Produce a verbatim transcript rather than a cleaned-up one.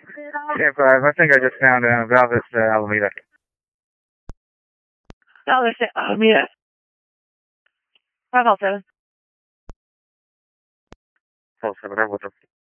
ten five, I think I just found uh, Valvis, uh, Alameda. Valvis, Alameda. five oh seven. Oh, seven, what's up?